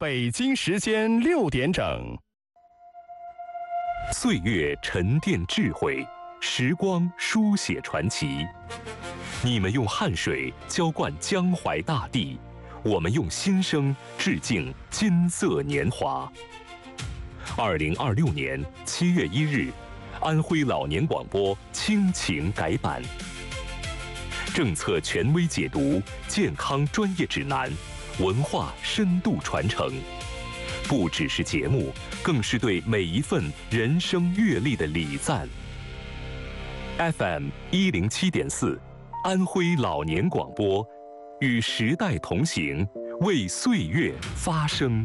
北京时间6点整。 岁月沉淀智慧，时光书写传奇。你们用汗水浇灌江淮大地，我们用心声致敬金色年华。2026年7月1日，安徽老年广播亲情改版，政策权威解读，健康专业指南，文化深度传承。不只是节目，更是对每一份人生阅历的礼赞。FM 107.4，安徽老年广播，与时代同行，为岁月发声。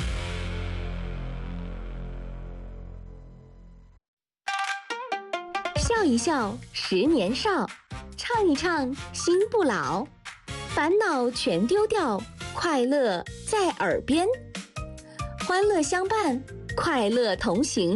笑一笑，10年少；唱一唱，心不老。烦恼全丢掉，快乐在耳边。欢乐相伴，快乐同行。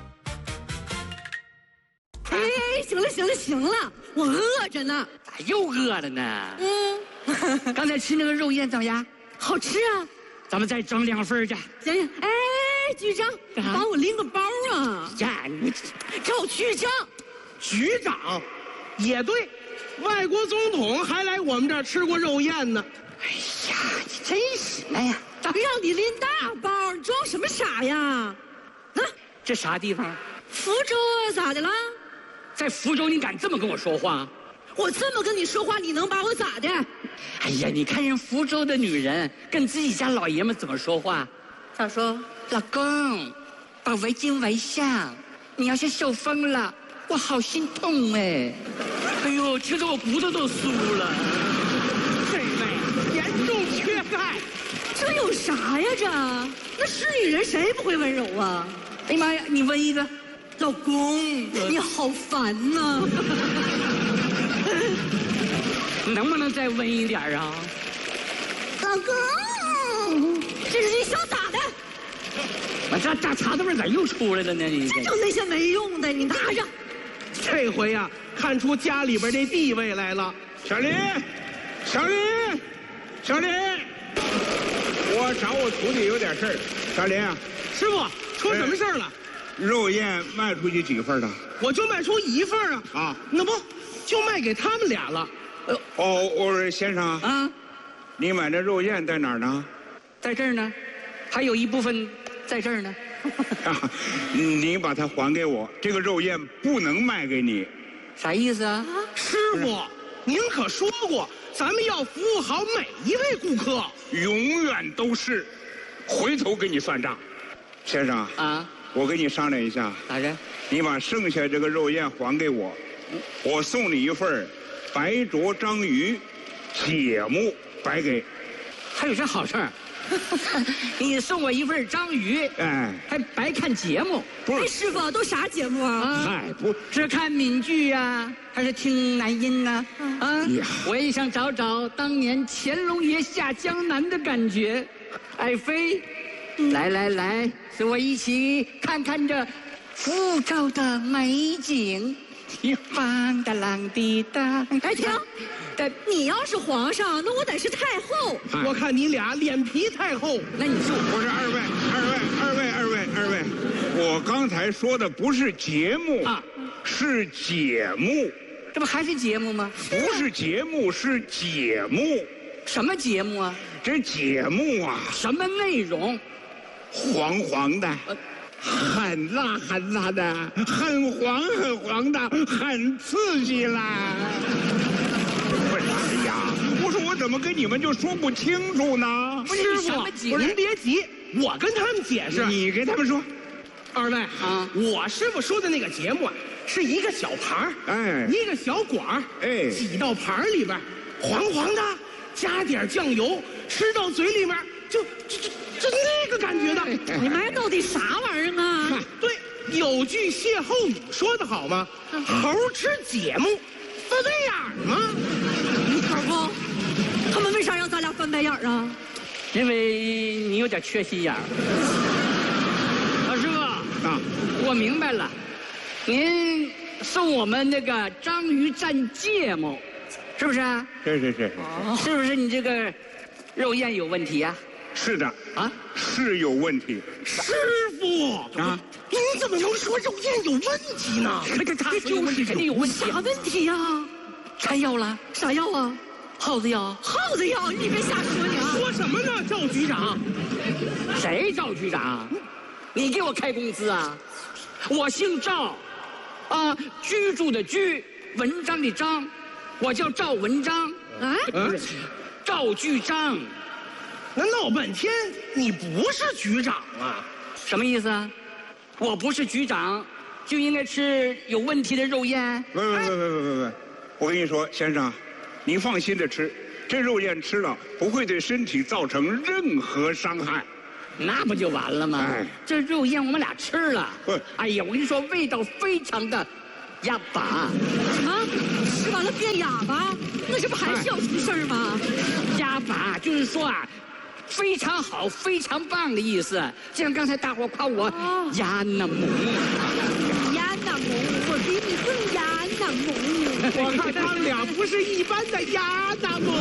哎，行了，我饿着呢。 咋又饿了呢？刚才吃那个肉燕怎么样？ 好吃啊！ 咱们再整2份去。 行，哎，局长，帮我拎个包啊！ 呀，你找局长。 局长，也对，外国总统还来我们这儿吃过肉燕呢。 哎呀，你真是，哎呀， 让你拎大包，你装什么傻呀？啊， 这啥地方？ 福州咋的了？ 在福州你敢这么跟我说话？ 我这么跟你说话，你能把我咋的？ 哎呀，你看人福州的女人跟自己家老爷们怎么说话？ 咋说？ 老公，把围巾围上，你要是受风了，我好心痛哎！哎呦，听得我骨头都酥了。 这位严重缺钙。 这有啥呀？那是女人，谁不会温柔啊？ 哎呀妈呀，你问一个。 老公，你好烦呐！ 能不能再温一点啊？ 老公，这是你想咋的？ 我这大碴子味咋又出来了呢？你这就那些没用的，你拿着。 这回呀，看出家里边这地位来了。小林， 我找我徒弟有点事儿。小林啊， 师傅出什么事儿了？ 肉燕卖出去几份了？ 我就卖出1份啊！ 啊， 那不就卖给他们俩了？ 我说先生啊， 你买的肉燕在哪儿呢？ 在这儿呢，还有一部分在这儿呢。 你把它还给我，这个肉燕不能卖给你。 啥意思啊？ 师傅，您可说过，咱们要服务好每一位顾客， 永远都是。回头给你算账，先生啊。 我跟你商量一下， 咋的？ 你把剩下这个肉燕还给我，我送你一份白灼章鱼节目白给。 还有这好事儿？你送我一份章鱼， 哎， 还白看节目？ 不是， 师傅都啥节目啊？ 嗨，不是看闽剧呀，还是听男音呢？啊，我也想找找当年乾隆爷下江南的感觉。爱妃。来，和我一起看看这福州的美景。当当啷滴当。 哎，停！你要是皇上，那我得是太后。 我看你俩脸皮太厚。 那你说不是二位，我刚才说的不是节目啊，是节目。 这不还是节目吗？ 不是节目，是节目。 什么节目啊？ 这节目啊， 什么内容？ 黄黄的，很辣的，很黄的，很刺激啦！不是，哎呀，我说我怎么跟你们就说不清楚呢？ 师傅，您别急，我跟他们解释。 你跟他们说， 二位啊， 我师傅说的那个节目啊，是一个小盘哎， 一个小管哎， 挤到盘里边，黄黄的，加点酱油，吃到嘴里面就那个感觉的。 你妈到底啥玩意儿啊？ 对，有句歇后语说得好吗？猴吃节目，翻白眼吗？ 老公，他们为啥让咱俩翻白眼啊？ 因为你有点缺心眼儿。老师傅啊，我明白了，您送我们那个章鱼蘸芥末，是不是啊？ 是。 是不是你这个肉燕有问题啊？ 是的啊， 是有问题。 师傅啊，你怎么能说肉燕有问题呢？ 他说有问题，肯定有问题。 啥问题呀？ 开药了？ 啥药啊？ 耗子药？ 耗子药？你别瞎说你啊！ 说什么呢，赵局长？ 谁赵局长？你给我开工资啊？我姓赵，啊，居住的居，文章的章，我叫赵文章啊，赵局长。 那闹半天你不是局长啊？ 什么意思啊？我不是局长，就应该吃有问题的肉燕？ 喂，我跟你说，先生，你放心的吃，这肉燕吃了不会对身体造成任何伤害。 那不就完了吗？这肉燕我们俩吃了，哎呀，我跟你说，味道非常的哑巴。 什么？吃完了变哑巴？那这不还是要出事儿吗？ 哑巴就是说啊，非常好、非常棒的意思。就像刚才大伙夸我鸭那萌， 鸭那萌，我比你更鸭那萌。 我看他们俩不是一般的鸭那萌。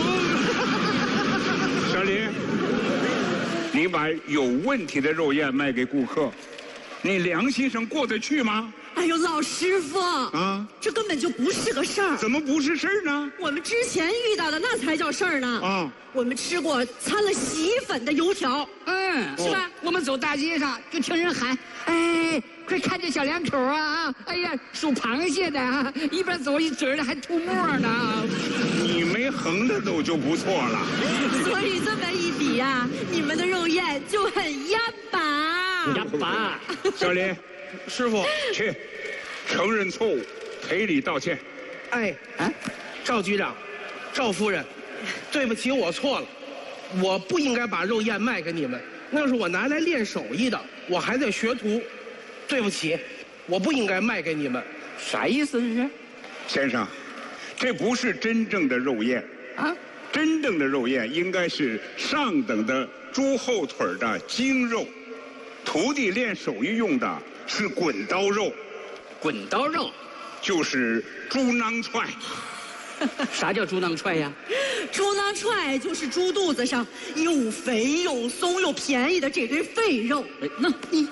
小林，你把有问题的肉燕卖给顾客，你良心上过得去吗？ 哎呦，老师傅啊， 这根本就不是个事儿。 怎么不是事儿呢？ 我们之前遇到的那才叫事儿呢。啊，我们吃过掺了洗衣粉的油条，是吧？ 我们走大街上就听人喊：“哎，快看这小两口啊！哎呀，属螃蟹的啊，一边走一嘴的还吐沫呢。” 你没横着走就不错了。 所以这么一比呀，你们的肉燕就很哑巴。 哑巴， 小林。 师傅， 去承认错误，赔礼道歉。 哎，赵局长，赵夫人，对不起，我错了，我不应该把肉燕卖给你们，那是我拿来练手艺的，我还在学徒，对不起，我不应该卖给你们。 啥意思这是？ 先生，这不是真正的肉燕啊！真正的肉燕应该是上等的猪后腿的精肉，徒弟练手艺用的是滚刀肉。 滚刀肉就是猪囊踹。 啥叫猪囊踹呀？ 猪囊踹就是猪肚子上又肥又松又便宜的这堆废肉。那你，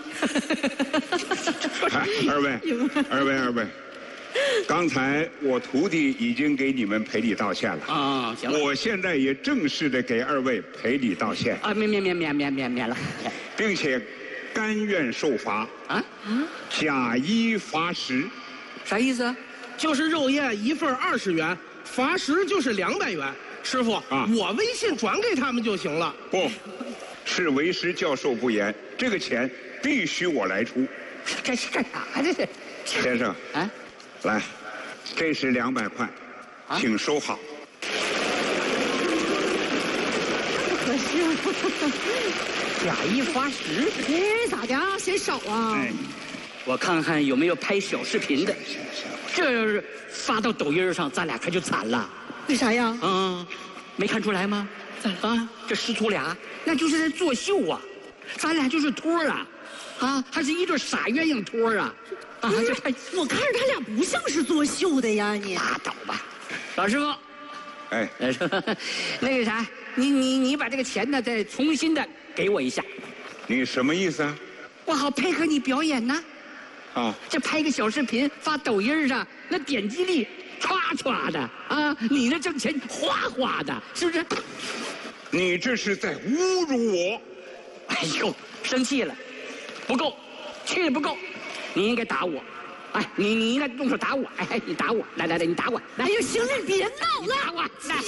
二位，刚才我徒弟已经给你们赔礼道歉了啊，行了， 我现在也正式的给二位赔礼道歉啊，免了， 并且甘愿受罚啊，假一罚10， 啥意思啊？ 就是肉燕一份20元，罚10就是200元。师傅啊，我微信转给他们就行了。 不，是为师教授不严，这个钱必须我来出。 这是干啥这是？ 先生啊，来，这是200块，请收好。 不合适。 假一罚10， 哎，咋的啊？嫌少啊？ 我看看有没有拍小视频的。这要是发到抖音上，咱俩可就惨了。 为啥呀？ 没看出来吗？啊，这师徒俩那就是在作秀啊，咱俩就是托啊，还是一对傻鸳鸯托啊。 这我看着他俩不像是作秀的呀，你拉倒吧，老师傅。 哎， 那个啥，你把这个钱呢再重新的给我一下。 你什么意思啊？ 我好配合你表演呢。这拍个小视频发抖音上，那点击率唰唰的啊，你那挣钱哗哗的，是不是？ 你这是在侮辱我！ 哎呦，生气了，不够，气不够，你应该打我。哎，你应该动手打我！哎，你打我！来，你打我！ 哎呦，行了，别闹了！ 打我！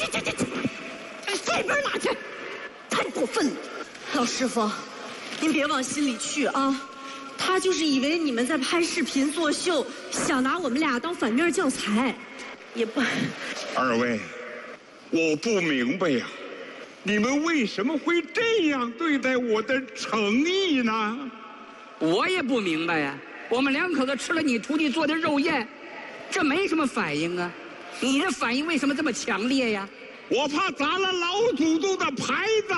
这边拿去！太过分了，老师傅，您别往心里去啊。他就是以为你们在拍视频作秀，想拿我们俩当反面教材，也不。 二位，我不明白呀，你们为什么会这样对待我的诚意呢？ 我也不明白呀。我们两口子吃了你徒弟做的肉燕，这没什么反应啊，你这反应为什么这么强烈呀？ 我怕砸了老祖宗的牌子。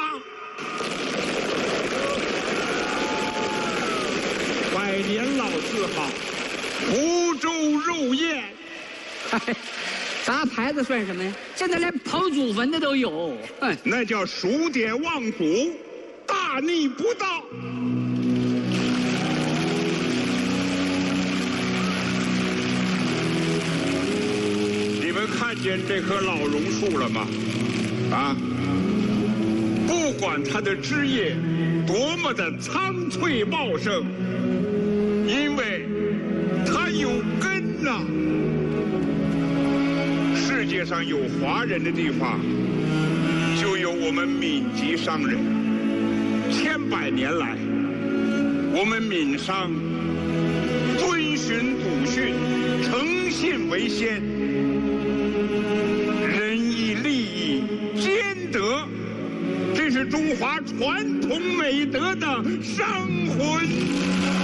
百年老字号，福州肉燕。 砸牌子算什么呀？现在连刨祖坟的都有。 那叫数典忘祖，大大逆不道。你们看见这棵老榕树了吗？啊，不管它的枝叶多么的苍翠茂盛，因为它有根呐。世界上有华人的地方，就有我们闽籍商人。千百年来，我们闽商遵循祖训，诚信为先，仁义利义兼得，这是中华传统美德的商魂。